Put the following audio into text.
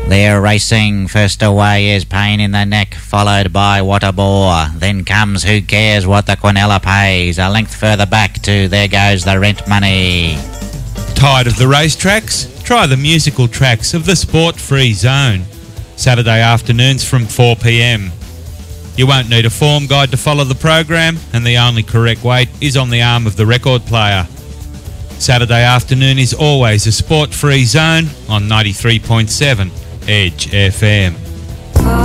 They're racing. First away is Pain in the Neck, followed by What a Bore. Then comes Who Cares What the Quinella Pays. A length further back to There Goes the Rent Money. Tired of the racetracks? Try the musical tracks of the Sport-Free Zone. Saturday afternoons from 4 p.m. You won't need a form guide to follow the program, and the only correct weight is on the arm of the record player. Saturday afternoon is always a Sport-Free Zone on 93.7 Edge FM.